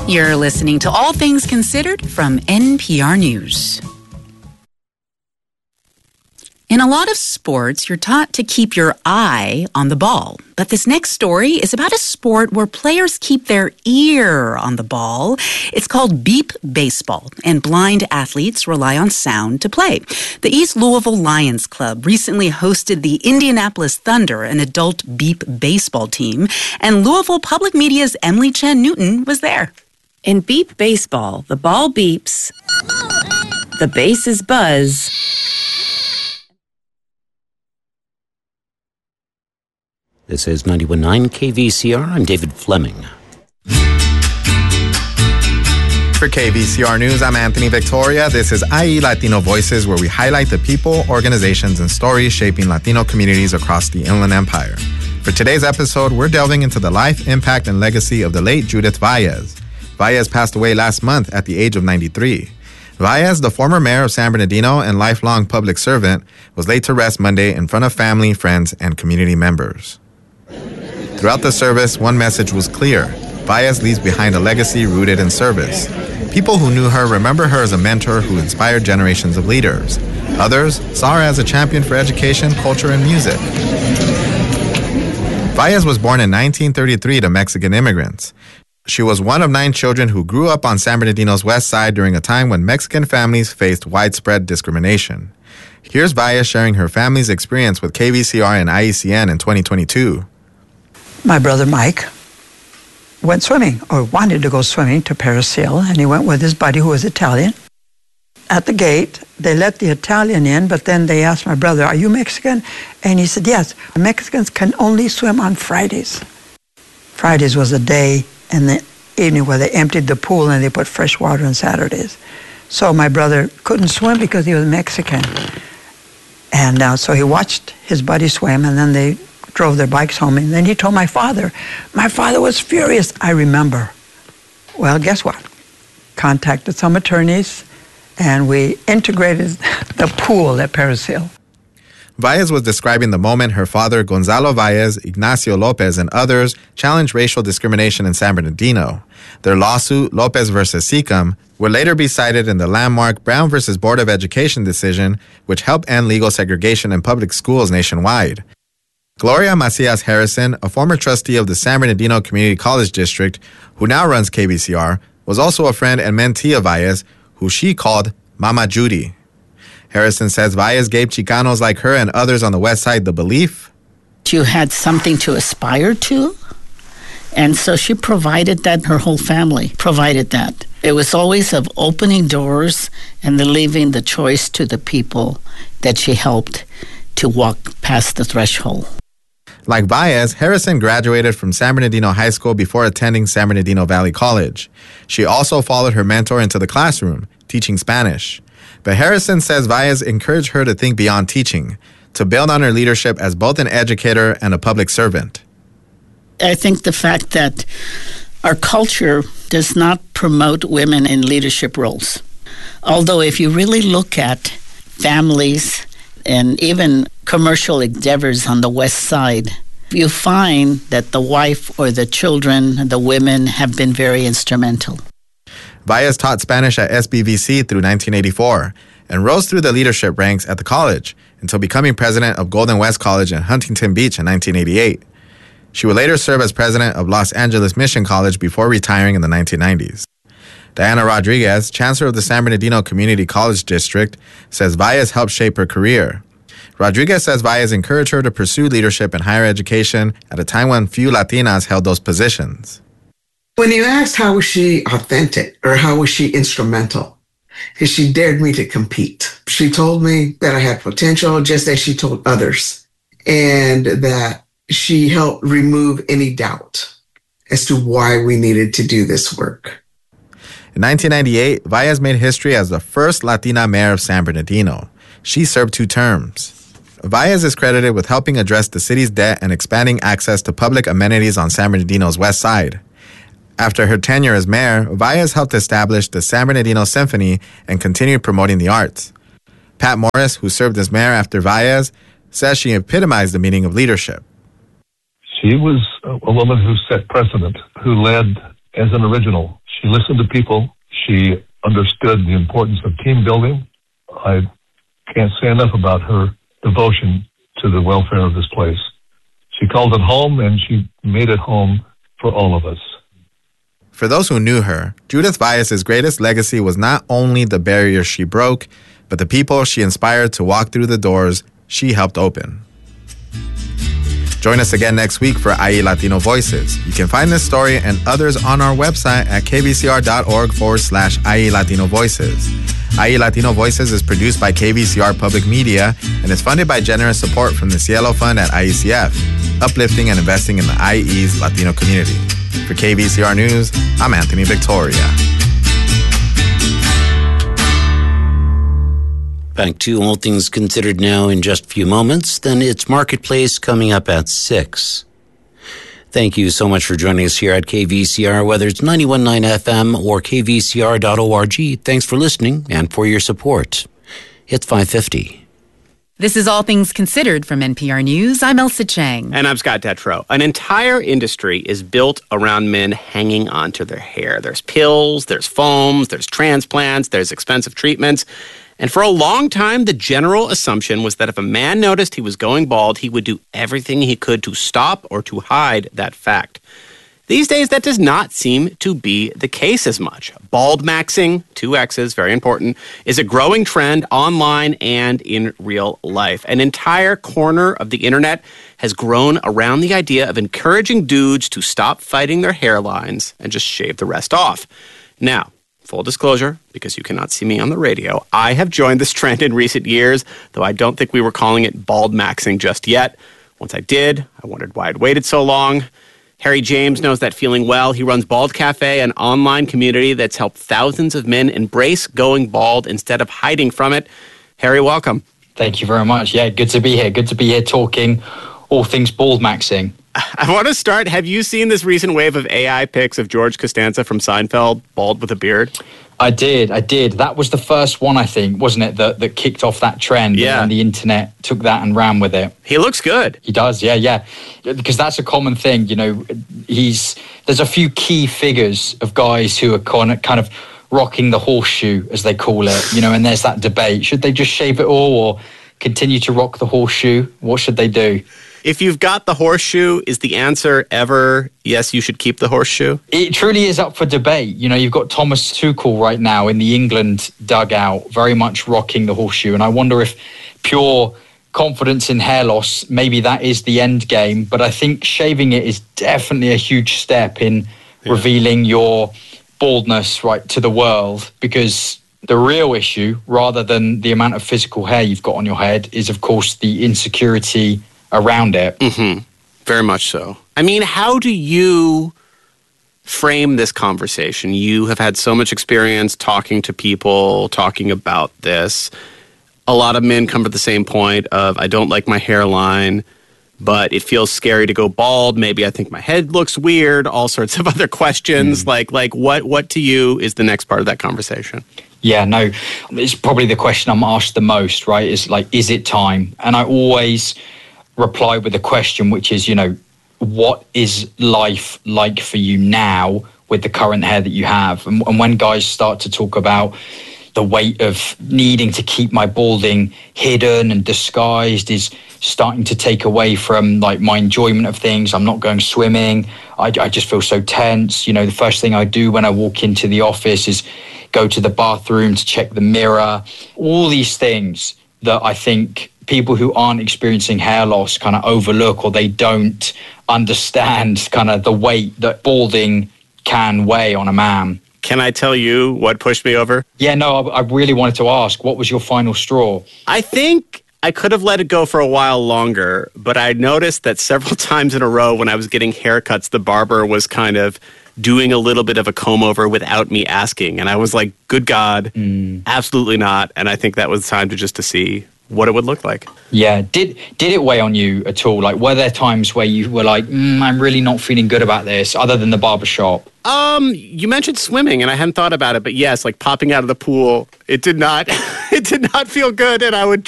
You're listening to All Things Considered from NPR News. In a lot of sports, you're taught to keep your eye on the ball. But this next story is about a sport where players keep their ear on the ball. It's called beep baseball, and blind athletes rely on sound to play. The East Louisville Lions Club recently hosted the Indianapolis Thunder, an adult beep baseball team, and Louisville Public Media's Emily Chen Newton was there. In beep baseball, the ball beeps, the bases buzz, This is 91.9 KVCR. I'm David Fleming. For KVCR News, I'm Anthony Victoria. This is IE Latino Voices, where we highlight the people, organizations, and stories shaping Latino communities across the Inland Empire. For today's episode, we're delving into the life, impact, and legacy of the late Judith Valles. Valles passed away last month at the age of 93. Valles, the former mayor of San Bernardino and lifelong public servant, was laid to rest Monday in front of family, friends, and community members. Throughout the service, one message was clear. Valles leaves behind a legacy rooted in service. People who knew her remember her as a mentor who inspired generations of leaders. Others saw her as a champion for education, culture, and music. Valles was born in 1933 to Mexican immigrants. She was one of 9 children who grew up on San Bernardino's west side during a time when Mexican families faced widespread discrimination. Here's Valles sharing her family's experience with KVCR and IECN in 2022. My brother Mike went swimming, or wanted to go swimming, to Parasil, and he went with his buddy who was Italian. At the gate, they let the Italian in, but then they asked my brother, "Are you Mexican?" And he said, "Yes, Mexicans can only swim on Fridays." Fridays was a day in the evening where they emptied the pool and they put fresh water on Saturdays. So my brother couldn't swim because he was Mexican. And so he watched his buddy swim, and then they drove their bikes home, and then he told my father. My father was furious, I remember. Well, guess what? Contacted some attorneys, and we integrated the pool at Parasil. Valles was describing the moment her father, Gonzalo Valles, Ignacio Lopez, and others challenged racial discrimination in San Bernardino. Their lawsuit, Lopez versus Secum, would later be cited in the landmark Brown versus Board of Education decision, which helped end legal segregation in public schools nationwide. Gloria Macias Harrison, a former trustee of the San Bernardino Community College District, who now runs KVCR, was also a friend and mentee of Valles, who she called Mama Judy. Harrison says Valles gave Chicanos like her and others on the west side the belief you had something to aspire to, and so she provided that. Her whole family provided that. It was always of opening doors and then leaving the choice to the people that she helped to walk past the threshold. Like Valles, Harrison graduated from San Bernardino High School before attending San Bernardino Valley College. She also followed her mentor into the classroom, teaching Spanish. But Harrison says Valles encouraged her to think beyond teaching, to build on her leadership as both an educator and a public servant. I think the fact that our culture does not promote women in leadership roles. Although if you really look at families and even commercial endeavors on the west side, you find that the wife or the children, the women, have been very instrumental. Valles taught Spanish at SBVC through 1984 and rose through the leadership ranks at the college until becoming president of Golden West College in Huntington Beach in 1988. She would later serve as president of Los Angeles Mission College before retiring in the 1990s. Diana Rodriguez, chancellor of the San Bernardino Community College District, says Valles helped shape her career. Rodriguez says Valles encouraged her to pursue leadership in higher education at a time when few Latinas held those positions. When you asked how was she authentic or how was she instrumental, is she dared me to compete. She told me that I had potential just as she told others, and that she helped remove any doubt as to why we needed to do this work. In 1998, Valles made history as the first Latina mayor of San Bernardino. She served 2 terms. Valles is credited with helping address the city's debt and expanding access to public amenities on San Bernardino's west side. After her tenure as mayor, Valles helped establish the San Bernardino Symphony and continued promoting the arts. Pat Morris, who served as mayor after Valles, says she epitomized the meaning of leadership. She was a woman who set precedent, who led as an original. She listened to people. She understood the importance of team building. I can't say enough about her devotion to the welfare of this place. She called it home, and she made it home for all of us. For those who knew her, Judith Valles' greatest legacy was not only the barriers she broke, but the people she inspired to walk through the doors she helped open. Join us again next week for IE Latino Voices. You can find this story and others on our website at kvcr.org/IE Latino Voices. IE Latino Voices is produced by KVCR Public Media and is funded by generous support from the Cielo Fund at IECF, uplifting and investing in the IE's Latino community. For KVCR News, I'm Anthony Victoria. Back to All Things Considered now in just a few moments. Then it's Marketplace coming up at 6. Thank you so much for joining us here at KVCR, whether it's 91.9 FM or kvcr.org. Thanks for listening and for your support. It's 5:50. This is All Things Considered from NPR News. I'm Elsa Chang. And I'm Scott Detrow. An entire industry is built around men hanging onto their hair. There's pills, there's foams, there's transplants, there's expensive treatments. And for a long time, the general assumption was that if a man noticed he was going bald, he would do everything he could to stop or to hide that fact. These days, that does not seem to be the case as much. Bald maxing, 2 X's, very important, is a growing trend online and in real life. An entire corner of the internet has grown around the idea of encouraging dudes to stop fighting their hairlines and just shave the rest off. Now, full disclosure, because you cannot see me on the radio, I have joined this trend in recent years, though I don't think we were calling it bald maxing just yet. Once I did, I wondered why I'd waited so long. Harry James knows that feeling well. He runs Bald Cafe, an online community that's helped thousands of men embrace going bald instead of hiding from it. Harry, welcome. Thank you very much. Yeah, good to be here. Good to be here talking all things bald maxing. I want to start. Have you seen this recent wave of AI pics of George Costanza from Seinfeld, bald with a beard? I did. That was the first one, I think, wasn't it, that kicked off that trend? Yeah. And the internet took that and ran with it. He looks good. He does, yeah. Because that's a common thing, you know. There's a few key figures of guys who are kind of rocking the horseshoe, as they call it, you know, and there's that debate. Should they just shave it all or continue to rock the horseshoe? What should they do? If you've got the horseshoe, is the answer ever, yes, you should keep the horseshoe? It truly is up for debate. You know, you've got Thomas Tuchel right now in the England dugout, very much rocking the horseshoe. And I wonder if pure confidence in hair loss, maybe that is the end game. But I think shaving it is definitely a huge step in revealing your baldness, right, to the world. Because the real issue, rather than the amount of physical hair you've got on your head, is, of course, the insecurity around it. Mm-hmm. Very much so. I mean, how do you frame this conversation? You have had so much experience talking to people, talking about this. A lot of men come to the same point of, I don't like my hairline, but it feels scary to go bald. Maybe I think my head looks weird. All sorts of other questions. Like what to you is the next part of that conversation? Yeah, no, it's probably the question I'm asked the most, right? Is like, is it time? And I always reply with a question, which is, you know, what is life like for you now with the current hair that you have? And when guys start to talk about the weight of needing to keep my balding hidden and disguised is starting to take away from like my enjoyment of things. I'm not going swimming. I just feel so tense. You know, the first thing I do when I walk into the office is go to the bathroom to check the mirror. All these things that I think people who aren't experiencing hair loss kind of overlook, or they don't understand kind of the weight that balding can weigh on a man. Can I tell you what pushed me over? Yeah, no, I really wanted to ask, what was your final straw? I think I could have let it go for a while longer, but I noticed that several times in a row when I was getting haircuts, the barber was kind of doing a little bit of a comb over without me asking. And I was like, good God, absolutely not. And I think that was time to see what it would look like. Yeah. Did it weigh on you at all? Like, were there times where you were like, I'm really not feeling good about this, other than the barbershop? You mentioned swimming, and I hadn't thought about it, but yes, like popping out of the pool, it did not feel good, and I would